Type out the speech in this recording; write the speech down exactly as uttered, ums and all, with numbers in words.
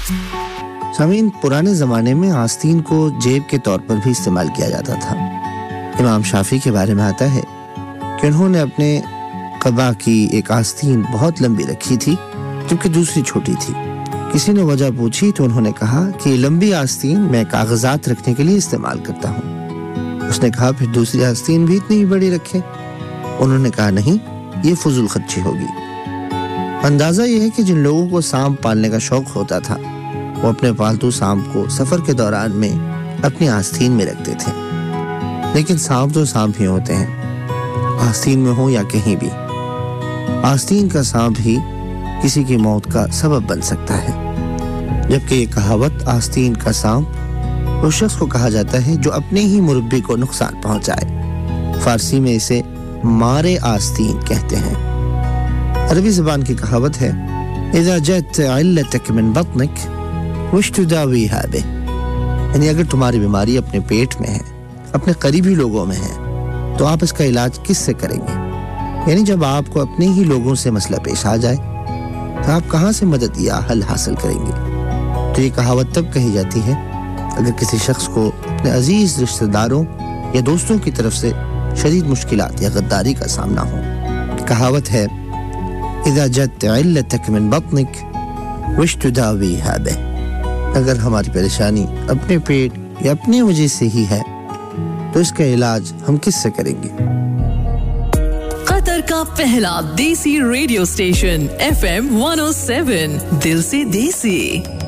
سامعین، پرانے زمانے میں آستین کو جیب کے طور پر بھی استعمال کیا جاتا تھا۔ امام شافعی کے بارے میں آتا ہے کہ انہوں نے اپنے قبا کی ایک آستین بہت لمبی رکھی تھی جبکہ دوسری چھوٹی تھی۔ کسی نے وجہ پوچھی تو انہوں نے کہا کہ یہ لمبی آستین میں کاغذات رکھنے کے لیے استعمال کرتا ہوں۔ اس نے کہا پھر دوسری آستین بھی اتنی ہی بڑی رکھے۔ انہوں نے کہا نہیں، یہ فضول خرچی ہوگی۔ اندازہ یہ ہے کہ جن لوگوں کو سانپ پالنے کا شوق ہوتا تھا وہ اپنے پالتو سانپ کو سفر کے دوران میں اپنی آستین میں رکھتے تھے، لیکن سانپ تو سانپ ہی ہوتے ہیں، آستین میں ہو یا کہیں بھی۔ آستین کا سانپ ہی کسی کی موت کا سبب بن سکتا ہے، جبکہ یہ کہاوت آستین کا سانپ اس شخص کو کہا جاتا ہے جو اپنے ہی مربی کو نقصان پہنچائے۔ فارسی میں اسے مارے آستین کہتے ہیں۔ عربی زبان کی کہاوت ہے اذا جت علتك من بطنك وش تداويها به، یعنی اگر تمہاری بیماری اپنے پیٹ میں ہے، اپنے قریبی لوگوں میں ہے، تو آپ اس کا علاج کس سے کریں گے؟ یعنی جب آپ کو اپنے ہی لوگوں سے مسئلہ پیش آ جائے تو آپ کہاں سے مدد یا حل حاصل کریں گے؟ تو یہ کہاوت تب کہی جاتی ہے اگر کسی شخص کو اپنے عزیز رشتہ داروں یا دوستوں کی طرف سے شدید مشکلات یا غداری کا سامنا ہو۔ کہاوت ہے اذا جت علتك من بطنك وش تداويها به، اگر ہماری پریشانی اپنے پیٹ یا اپنی وجہ سے ہی ہے تو اس کا علاج ہم کس سے کریں گے؟ قطر کا پہلا دیسی radio station F M one او سیون، دل سے دیسی۔